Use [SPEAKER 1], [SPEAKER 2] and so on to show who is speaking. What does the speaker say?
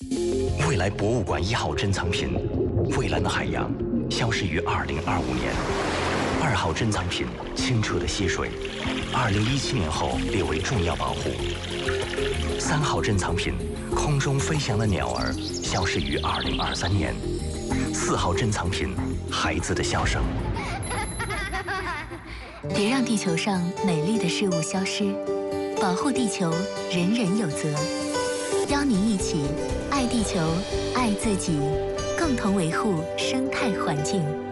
[SPEAKER 1] 未来博物馆1号珍藏品《蔚蓝的海洋》消失于2025年，2号珍藏品《清澈的溪水》2017年后列为重要保护，3号珍藏品《空中飞翔的鸟儿》消失于2023年，4号珍藏品《孩子的笑声》。
[SPEAKER 2] 别让地球上美丽的事物消失，保护地球，人人有责。邀您一起爱地球，爱自己，共同维护生态环境。